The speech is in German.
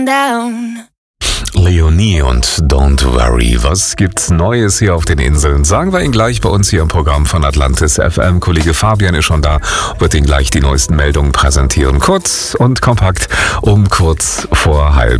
down. Leonie und Don't Worry. Was gibt's Neues hier auf den Inseln? Sagen wir Ihnen gleich bei uns hier im Programm von Atlantis FM. Kollege Fabian ist schon da, wird Ihnen gleich die neuesten Meldungen präsentieren. Kurz und kompakt um kurz vor 6:30.